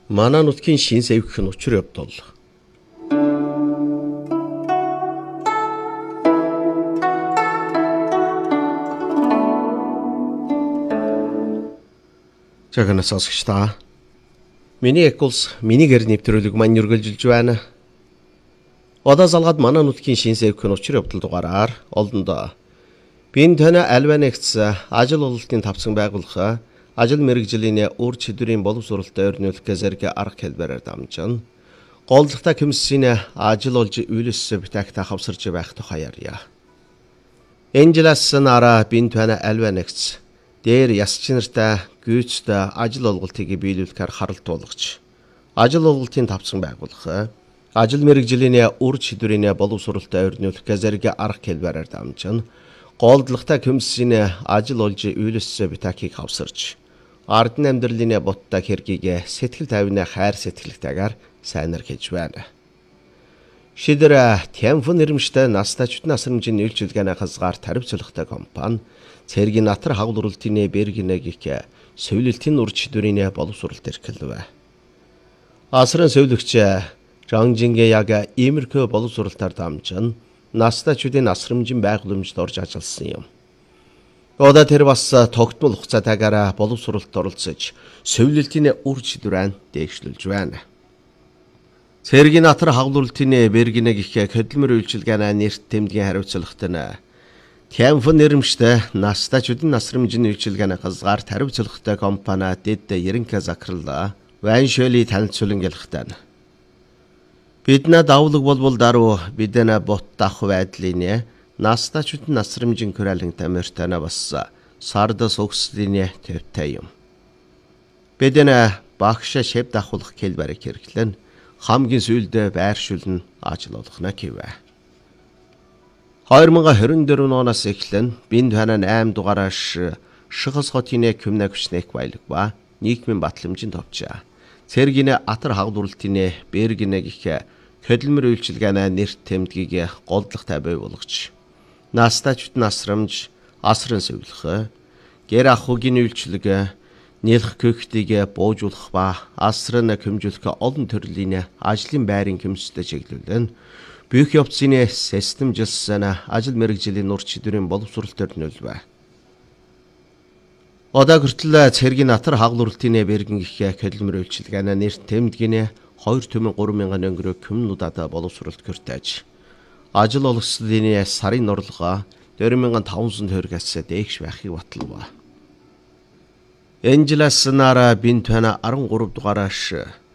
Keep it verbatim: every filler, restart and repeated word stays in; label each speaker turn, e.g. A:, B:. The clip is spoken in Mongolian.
A: Манай нутгийн шин сэвх нь учир явдал. Жагнаас сонсогч та. Миний экулс миний гэр нэвтрүүлэг маань үргэлжилж байна. Одоо залгаад манай нутгийн шин сэвх нь учир явдал дугаараар олондоо. Би энэ тань альванэгц ажил ололтын тавцан байгуулах ажил мэргэжлийн үр чөдрийн боловсролтой өрнүүлэх зэрэг арга хэлбэрээр дамжин голдлогтой комиссийн ажил олж үйлс битагта хавсарч байх тухайарья. Энжелас нара бин тань альванэгц дээр ясч нартай гүйцэд ажил олголтыг биелүүлэхээр харалт болгож ажил олголтын тавцан байгуулах ажил мэргэжлийн үр чөдрийн боловсролтой өрнүүлэх зэрэг арга хэлбэрээр дамжин голдлогтой комиссийн ажил олж үйлс битагийг хавсарч ардны амьдралын боттой хэргийг сэтгэл тавины хайр сэтгэлтэйгээр сайнаар хийж байна. Шидэр Тямфон нэрмжтэй настачд насрамжийн үйлчилгээний хязгаар таривчлахтай компани цэргийн натар хагуулралтын бэргинэг их сөүлэлтийн ур чөдрийн боловсролт эрхлэв. Асран сөүлэгч Жанжингээ яг иймэрхүү боловсролтоор дамжин настачдын насрамжийн байгууламжид орж ажилласан юм. Одоо тэр бас тогтмол хугацаатайгаар боловсролд оролцож сөүлэлтийн үр чөдрийг дэвшлүүлж байна. Цэргийн натар хагуулралтын бэргинэг их хөдөлмөр үйлчилгээний нэрт тэмдгийн хариуцлагат нь Тямфон нэрмжтэй настачдын насрамжийн үйлчилгээний хязгаар таривчлахтай компани дэд Еренkä захирлаа Ваншөли танилцуулан гэлэхтэн. Биднээ давлаг болбол даруй бидэнэ бот дах байдлын настачдын насрамжийн хүрээлэн тамиртана бас сардас өгслийн төвтэй юм. Бидэнэ багш шэв дахуулах хэлбэрийг хэрэглэн хамгийн сүүлдээ байршуулна ажил олгоно гэвэ. две тысячи двадцать четыре оноос эхлэн бинд ханаа восемь дугаараас Шихас хотын Кюмнагчнек баялаг ба нийгмийн батламжийн товчаа. Цэргийн атар хагуулралтын бэргинэг их хөдөлмөр үйлчилгээний нэрт тэмдгийг голдлогтой бий болгож настачд насрамж асран сөүлэх гэр ахуйн үйлчилгээ нэлэх көختийг буужуулах ба асран хэмжүүлэх олон төрлийн ажлын байрын хэмжлэлтэй чиглүүлэн бүх явцын системжилсэн ажил мэргэжлийн ур чөдрийн боловсролтоор нөлөө. Одоо хүртэл цэргийн натар хагуулралтын бэргэн их хөдөлмөр үйлчилгээний нэрт тэмдгийн two төмөн three мянган өнгөрөө коммунуудад боловсролт хүртэж ажил олгослын сарын орлогоо four thousand five hundred төгрөгөөс дээш байхыг баталв. Энжелас нара бин тань thirty-three дугаараас